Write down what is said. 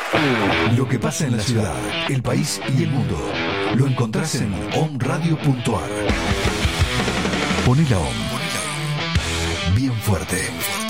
Lo que pasa en la ciudad, el país y el mundo lo encontrás en omradio.ar. Poné la OM bien fuerte.